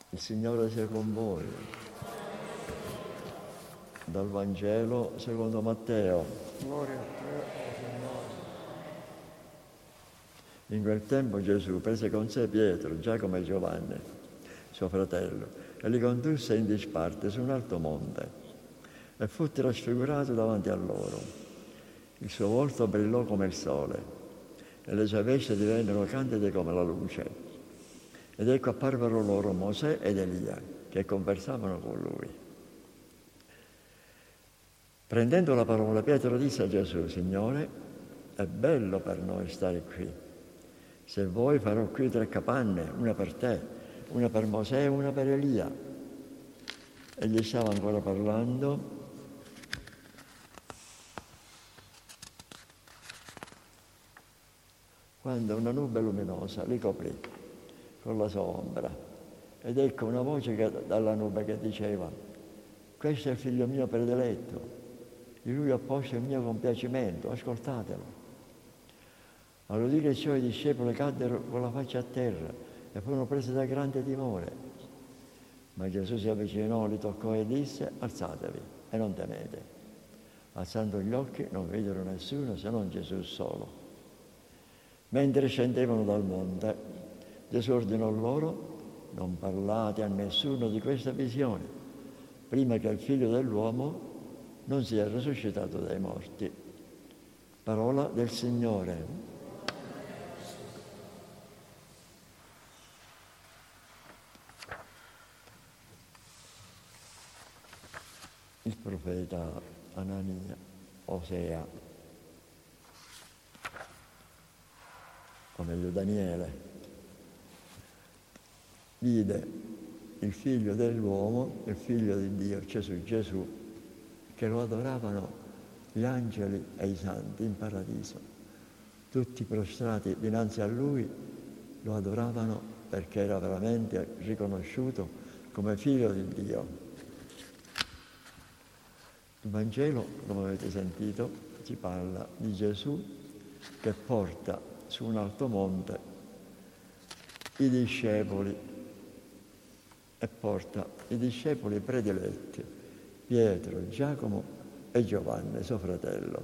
Il Signore sia con voi. Dal Vangelo secondo Matteo. Gloria a te, o Signore. In quel tempo Gesù prese con sé Pietro, Giacomo e Giovanni, suo fratello, e li condusse in disparte su un alto monte e fu trasfigurato davanti a loro. Il suo volto brillò come il sole e le sue vesti divennero candide come la luce. Ed ecco apparvero loro Mosè ed Elia, che conversavano con lui. Prendendo la parola, Pietro disse a Gesù: Signore, è bello per noi stare qui. Se vuoi farò qui 3 capanne, una per te, una per Mosè e una per Elia. Egli stava ancora parlando quando una nube luminosa li coprì con la sua ombra. Ed ecco una voce dalla nube che diceva: questo è il figlio mio prediletto, di lui ho posto il mio compiacimento, ascoltatelo. All'udire ciò i discepoli caddero con la faccia a terra e furono presi da grande timore. Ma Gesù si avvicinò, li toccò e disse: alzatevi e non temete. Alzando gli occhi non videro nessuno se non Gesù solo. Mentre scendevano dal monte, Gesù ordinò loro: non parlate a nessuno di questa visione, prima che il Figlio dell'uomo non sia risuscitato dai morti. Parola del Signore. Il profeta Anania, Osea, o meglio Daniele, vide il figlio dell'uomo, il figlio di Dio, Gesù, che lo adoravano gli angeli e i santi in paradiso. Tutti prostrati dinanzi a lui lo adoravano perché era veramente riconosciuto come figlio di Dio. Il Vangelo, come avete sentito, ci parla di Gesù che porta su un alto monte i discepoli e porta i discepoli prediletti, Pietro, Giacomo e Giovanni, suo fratello.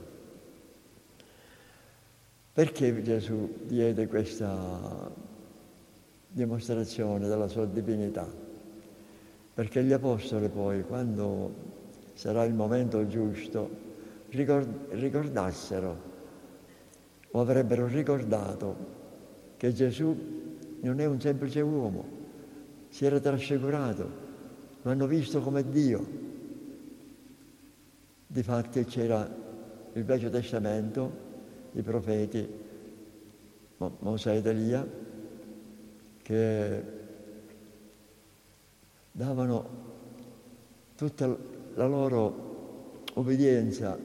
Perché Gesù diede questa dimostrazione della sua divinità? Perché gli apostoli poi, quando sarà il momento giusto, ricordassero o avrebbero ricordato che Gesù non è un semplice uomo, si era trasfigurato, lo hanno visto come Dio. Difatti c'era il Vecchio Testamento, i profeti Mosè ed Elia, che davano tutta la loro obbedienza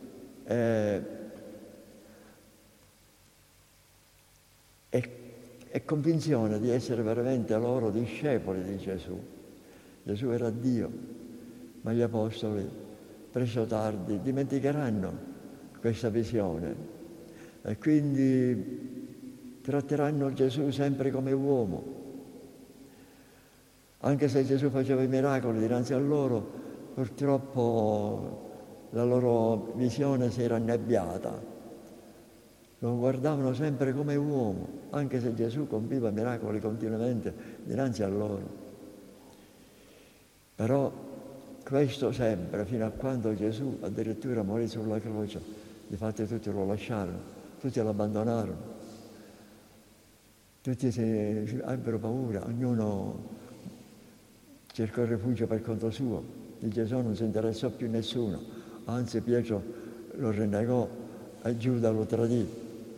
e convinzione di essere veramente loro discepoli di Gesù. Gesù era Dio, ma gli apostoli presto o tardi dimenticheranno questa visione e quindi tratteranno Gesù sempre come uomo. Anche se Gesù faceva i miracoli dinanzi a loro, purtroppo la loro visione si era annebbiata. Lo guardavano sempre come uomo, anche se Gesù compiva miracoli continuamente dinanzi a loro. Però questo sempre, fino a quando Gesù addirittura morì sulla croce. Difatti tutti lo lasciarono, tutti lo abbandonarono, tutti ebbero paura, ognuno cercò il rifugio per conto suo. Di Gesù non si interessò più nessuno, anzi Pietro lo rinnegò e Giuda lo tradì.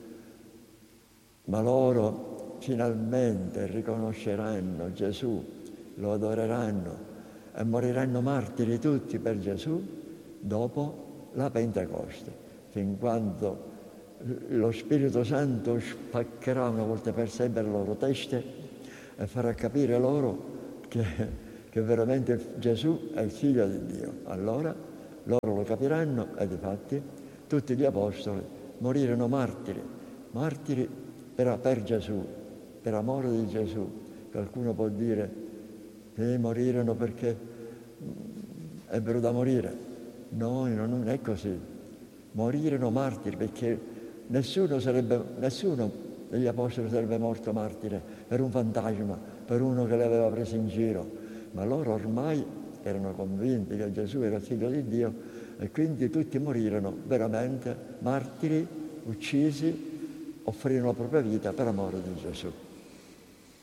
Ma loro finalmente riconosceranno Gesù, lo adoreranno e moriranno martiri tutti per Gesù dopo la Pentecoste, fin quando lo Spirito Santo spaccherà una volta per sempre le loro teste e farà capire loro che veramente Gesù è il Figlio di Dio. Allora loro lo capiranno e difatti tutti gli apostoli morirono martiri per Gesù, per amore di Gesù. Qualcuno può dire: che morirono perché ebbero da morire. No, non è così. Morirono martiri perché nessuno degli apostoli sarebbe morto martire per un fantasma, per uno che li aveva presi in giro, ma loro ormai erano convinti che Gesù era il figlio di Dio e quindi tutti morirono veramente martiri, uccisi, offrirono la propria vita per amore di Gesù.